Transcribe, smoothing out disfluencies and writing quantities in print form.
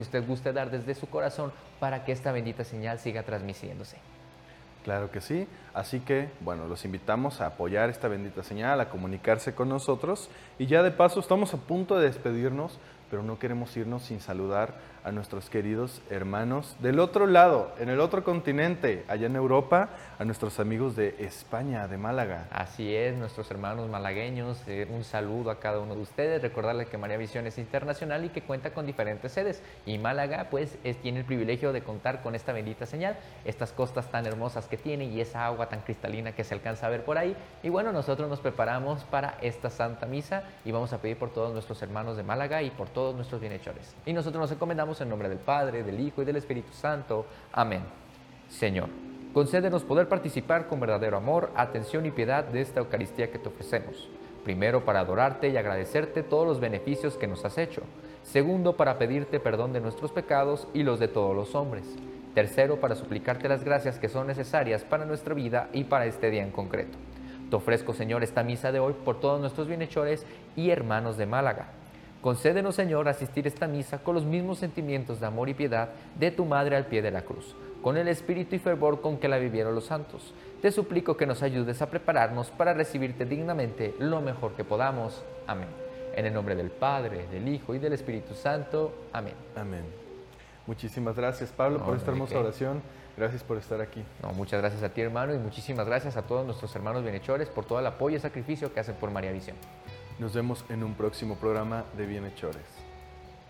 usted guste dar desde su corazón para que esta bendita señal siga transmitiéndose. Claro que sí, así que bueno, los invitamos a apoyar esta bendita señal, a comunicarse con nosotros y ya de paso estamos a punto de despedirnos, pero no queremos irnos sin saludar a nuestros queridos hermanos del otro lado, en el otro continente, allá en Europa, a nuestros amigos de España, de Málaga. Así es, nuestros hermanos malagueños, un saludo a cada uno de ustedes. Recordarles que María Visión es internacional y que cuenta con diferentes sedes. Y Málaga, pues, tiene el privilegio de contar con esta bendita señal, estas costas tan hermosas que tiene y esa agua tan cristalina que se alcanza a ver por ahí. Y bueno, nosotros nos preparamos para esta Santa Misa y vamos a pedir por todos nuestros hermanos de Málaga y por todos nuestros bienhechores. Y nosotros nos encomendamos en nombre del Padre, del Hijo y del Espíritu Santo. Amén. Señor, concédenos poder participar con verdadero amor, atención y piedad de esta Eucaristía que te ofrecemos. Primero, para adorarte y agradecerte todos los beneficios que nos has hecho. Segundo, para pedirte perdón de nuestros pecados y los de todos los hombres. Tercero, para suplicarte las gracias que son necesarias para nuestra vida y para este día en concreto. Te ofrezco, Señor, esta misa de hoy por todos nuestros bienhechores y hermanos de Málaga. Concédenos, Señor, asistir a esta misa con los mismos sentimientos de amor y piedad de tu Madre al pie de la cruz, con el espíritu y fervor con que la vivieron los santos. Te suplico que nos ayudes a prepararnos para recibirte dignamente lo mejor que podamos. Amén. En el nombre del Padre, del Hijo y del Espíritu Santo. Amén. Amén. Muchísimas gracias, Pablo, por esta hermosa ¿qué? oración. Gracias por estar aquí. No, muchas gracias a ti, hermano, y muchísimas gracias a todos nuestros hermanos bienhechores por todo el apoyo y sacrificio que hacen por María Visión. Nos vemos en un próximo programa de Bienhechores.